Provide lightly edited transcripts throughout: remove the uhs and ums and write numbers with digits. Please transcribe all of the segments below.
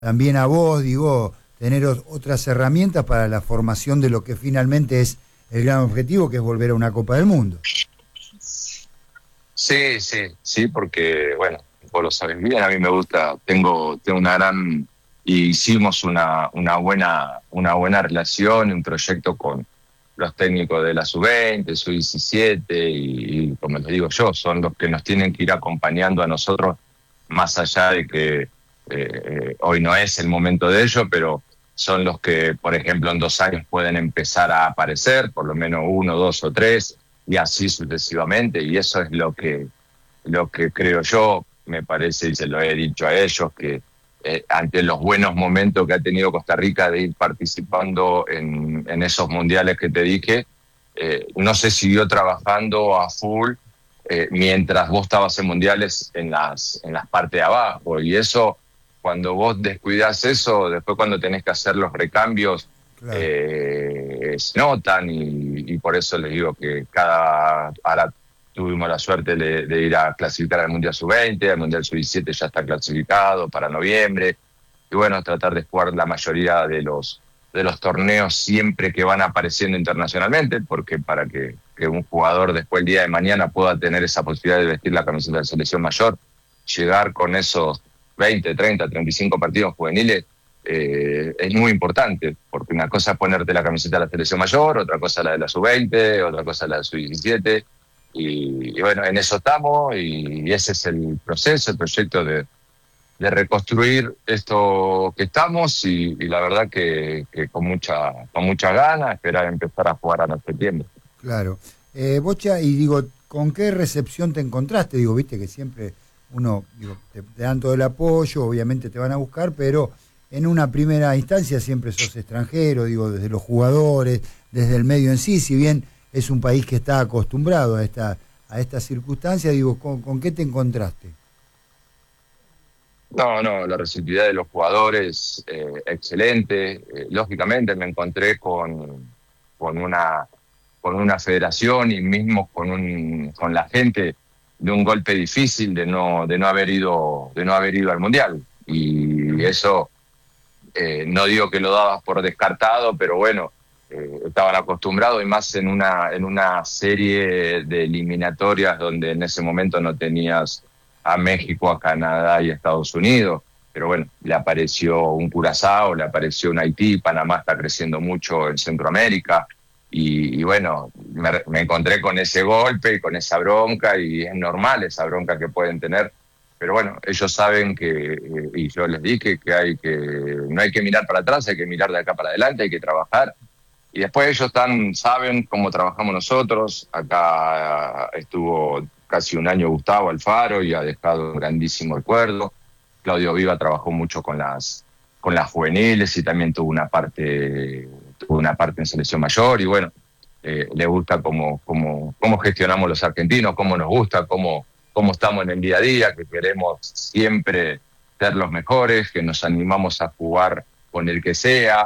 también a vos, digo, tener otras herramientas para la formación de lo que finalmente es el gran objetivo, que es volver a una Copa del Mundo. Sí, porque, bueno, vos lo sabés bien, a mí me gusta, tengo una gran, y hicimos una buena relación, un proyecto con los técnicos de la sub-20, sub-17, y como les digo yo, son los que nos tienen que ir acompañando a nosotros, más allá de que hoy no es el momento de ello, pero son los que, por ejemplo, en 2 años pueden empezar a aparecer, por lo menos 1, 2 o 3, y así sucesivamente, y eso es lo que creo yo, me parece, y se lo he dicho a ellos, que ante los buenos momentos que ha tenido Costa Rica de ir participando en esos mundiales que te dije, no se siguió trabajando a full mientras vos estabas en mundiales en las partes de abajo, y eso, cuando vos descuidás eso, después cuando tenés que hacer los recambios, Claro. se notan, y por eso les digo que ahora tuvimos la suerte de ir a clasificar al Mundial Sub-20, al Mundial Sub-17 ya está clasificado para noviembre, y bueno, tratar de jugar la mayoría de los torneos siempre que van apareciendo internacionalmente, porque para que un jugador después el día de mañana pueda tener esa posibilidad de vestir la camiseta de la selección mayor, llegar con esos 20, 30, 35 partidos juveniles, es muy importante, porque una cosa es ponerte la camiseta de la selección mayor, otra cosa la de la sub-20, otra cosa la de la sub-17, y bueno, en eso estamos, y ese es el proceso, el proyecto de reconstruir esto que estamos, y la verdad que con mucha ganas, esperar empezar a jugar en septiembre. Claro. Bocha, y digo, ¿con qué recepción te encontraste? Digo, viste que siempre uno, digo, te dan todo el apoyo, obviamente te van a buscar, pero en una primera instancia siempre sos extranjero, digo, desde los jugadores, desde el medio en sí, si bien es un país que está acostumbrado a esta circunstancia, digo, ¿con qué te encontraste? No, la receptividad de los jugadores, excelente. Lógicamente me encontré con una federación, y mismo con la gente, de un golpe difícil de no haber ido al Mundial. Y eso, no digo que lo dabas por descartado, pero bueno, estaban acostumbrados, y más en una serie de eliminatorias donde en ese momento no tenías a México, a Canadá y a Estados Unidos. Pero bueno, le apareció un Curazao, le apareció un Haití, Panamá está creciendo mucho en Centroamérica, y bueno, me encontré con ese golpe y con esa bronca, y es normal esa bronca que pueden tener. Pero bueno, ellos saben y yo les dije que no hay que mirar para atrás, hay que mirar de acá para adelante, hay que trabajar. Y después ellos saben cómo trabajamos nosotros. Acá estuvo casi un año Gustavo Alfaro y ha dejado un grandísimo recuerdo. Claudio Viva trabajó mucho con las juveniles, y también tuvo una parte en selección mayor, y bueno, le gusta cómo gestionamos los argentinos, cómo nos gusta, cómo estamos en el día a día, que queremos siempre ser los mejores, que nos animamos a jugar con el que sea.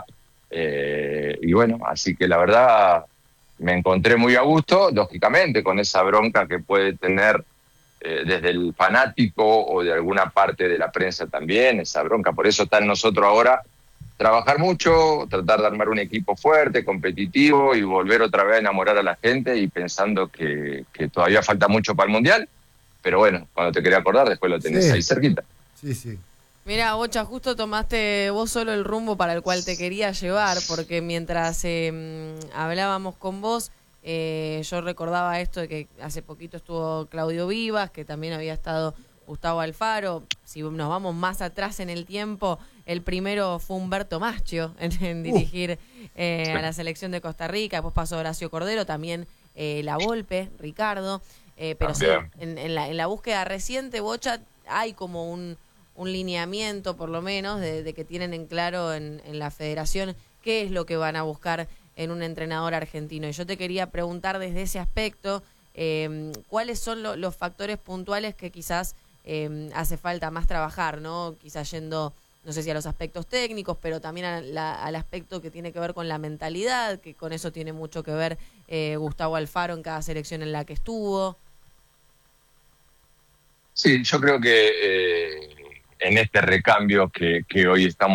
Y bueno, así que la verdad me encontré muy a gusto, lógicamente, con esa bronca que puede tener desde el fanático o de alguna parte de la prensa también, esa bronca. Por eso está en nosotros ahora trabajar mucho, tratar de armar un equipo fuerte, competitivo, y volver otra vez a enamorar a la gente, y pensando que todavía falta mucho para el Mundial, pero bueno, cuando te quería acordar, después lo tenés ahí cerquita. Sí. Mira, Bocha, justo tomaste vos solo el rumbo para el cual te quería llevar, porque mientras hablábamos con vos, yo recordaba esto de que hace poquito estuvo Claudio Vivas, que también había estado Gustavo Alfaro. Si nos vamos más atrás en el tiempo, el primero fue Humberto Maschio en dirigir a la selección de Costa Rica. Después pasó Horacio Cordero, también La Volpe, Ricardo. Pero sí, en la búsqueda reciente, Bocha, hay como un lineamiento, por lo menos, de que tienen en claro en la federación qué es lo que van a buscar en un entrenador argentino. Y yo te quería preguntar desde ese aspecto, ¿cuáles son los factores puntuales que quizás hace falta más trabajar, ¿no? Quizás yendo, no sé si a los aspectos técnicos, pero también al aspecto que tiene que ver con la mentalidad, que con eso tiene mucho que ver Gustavo Alfaro en cada selección en la que estuvo. Sí, yo creo que en este recambio que hoy estamos